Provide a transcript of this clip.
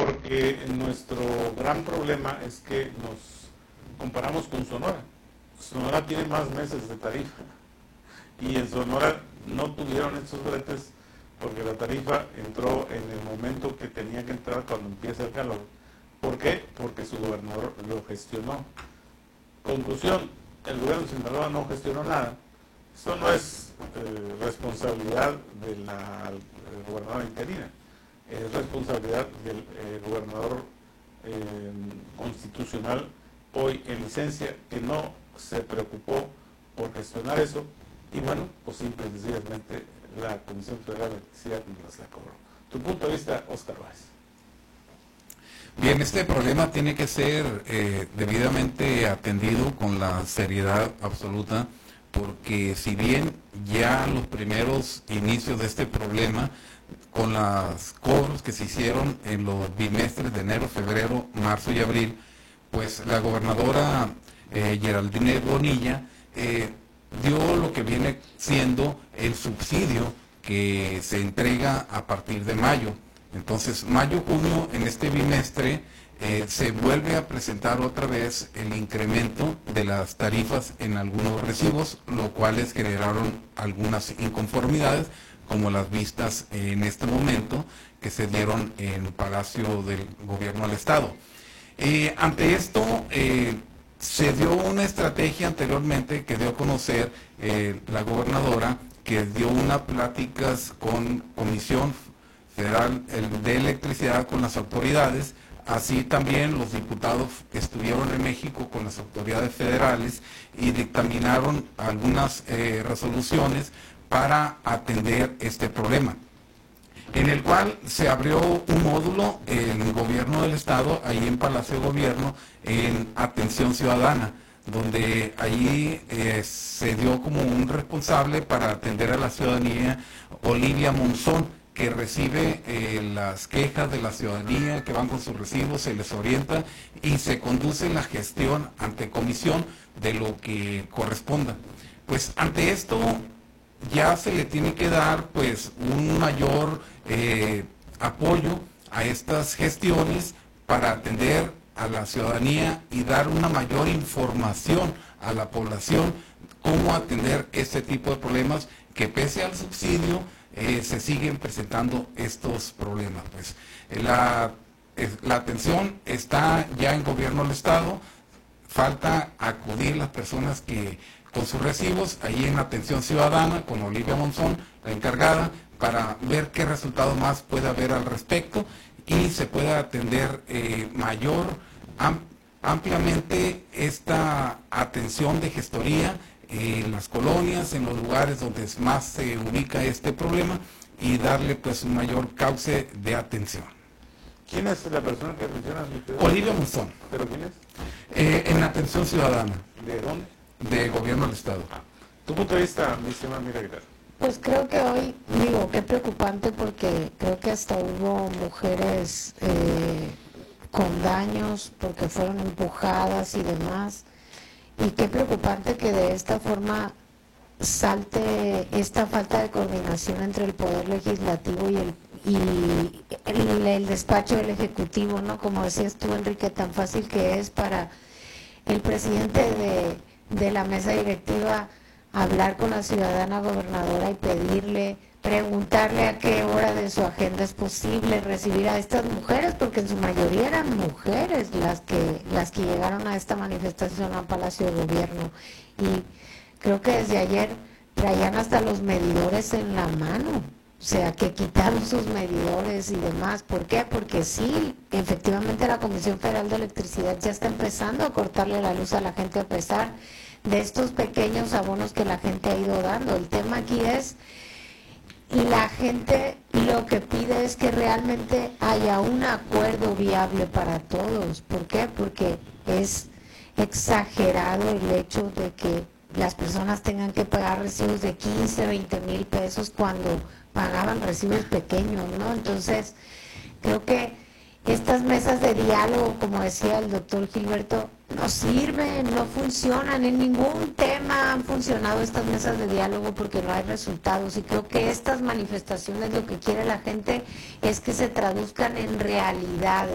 porque nuestro gran problema es que nos comparamos con Sonora. Sonora tiene más meses de tarifa y en Sonora no tuvieron estos bretes porque la tarifa entró en el momento que tenía que entrar cuando empieza el calor. ¿Por qué? Porque su gobernador lo gestionó. Conclusión, el gobierno de Sinaloa no gestionó nada. Esto no es responsabilidad de la gobernadora interina, es responsabilidad del gobernador constitucional hoy en licencia, que no se preocupó por gestionar eso, y bueno, pues simple y sencillamente la Comisión Federal de Electricidad nos la cobró. Tu punto de vista, Óscar Báez. Bien, este problema tiene que ser debidamente atendido con la seriedad absoluta, porque si bien ya los primeros inicios de este problema, con los cobros que se hicieron en los bimestres de enero, febrero, marzo y abril, pues la gobernadora Geraldine Bonilla dio lo que viene siendo el subsidio que se entrega a partir de mayo. Entonces, mayo-junio, en este bimestre, se vuelve a presentar otra vez el incremento de las tarifas en algunos recibos, lo cuales generaron algunas inconformidades, como las vistas en este momento que se dieron en el Palacio del Gobierno del Estado. Ante esto, se dio una estrategia anteriormente que dio a conocer la gobernadora, que dio unas pláticas con Comisión Federal de Electricidad con las autoridades. Así también los diputados estuvieron en México con las autoridades federales y dictaminaron algunas resoluciones para atender este problema, en el cual se abrió un módulo en el gobierno del estado, ahí en Palacio de Gobierno, en atención ciudadana, donde ahí se dio como un responsable para atender a la ciudadanía, Olivia Monzón, que recibe las quejas de la ciudadanía que van con sus recibos, se les orienta y se conduce la gestión ante comisión de lo que corresponda. Pues ante esto ya se le tiene que dar pues un mayor apoyo a estas gestiones para atender a la ciudadanía y dar una mayor información a la población cómo atender este tipo de problemas que pese al subsidio se siguen presentando estos problemas. Pues la atención está ya en gobierno del estado, falta acudir las personas que con sus recibos ahí en atención ciudadana con Olivia Monzón, la encargada, para ver qué resultado más puede haber al respecto y se pueda atender ampliamente esta atención de gestoría en las colonias, en los lugares donde más se ubica este problema y darle pues un mayor cauce de atención. ¿Quién es la persona que mencionas? Olivia Monzón. ¿Pero quién es? En atención ciudadana. ¿De dónde? De gobierno del estado. ¿Tu punto de vista, mi estimada Mira Aguilar? Pues creo que hoy, qué preocupante, porque creo que hasta hubo mujeres con daños porque fueron empujadas y demás. Y qué preocupante que de esta forma salte esta falta de coordinación entre el Poder Legislativo y el despacho del Ejecutivo, ¿no? Como decías tú, Enrique, tan fácil que es para el presidente de la mesa directiva hablar con la ciudadana gobernadora y preguntarle a qué hora de su agenda es posible recibir a estas mujeres, porque en su mayoría eran mujeres las que llegaron a esta manifestación al Palacio de Gobierno. Y creo que desde ayer traían hasta los medidores en la mano, o sea, que quitaron sus medidores y demás. ¿Por qué? Porque sí, efectivamente la Comisión Federal de Electricidad ya está empezando a cortarle la luz a la gente a pesar de estos pequeños abonos que la gente ha ido dando. El tema aquí es, y la gente lo que pide es que realmente haya un acuerdo viable para todos. ¿Por qué? Porque es exagerado el hecho de que las personas tengan que pagar recibos de 15, 20 mil pesos cuando pagaban recibos pequeños, ¿no? Entonces, creo que estas mesas de diálogo, como decía el doctor Gilberto, no sirven, no funcionan, en ningún tema han funcionado estas mesas de diálogo porque no hay resultados, y creo que estas manifestaciones lo que quiere la gente es que se traduzcan en realidades.